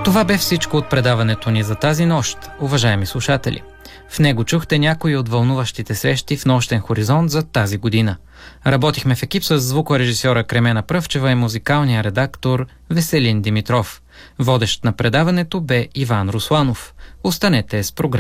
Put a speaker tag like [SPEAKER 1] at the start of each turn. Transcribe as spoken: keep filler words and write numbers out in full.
[SPEAKER 1] Това бе всичко от предаването ни за тази нощ, уважаеми слушатели. В него чухте някои от вълнуващите срещи в Нощен хоризонт за тази година. Работихме в екип с звукорежисьора Кремена Пръвчева и музикалния редактор Веселин Димитров. Водещ на предаването бе Иван Русланов. Останете с програмата.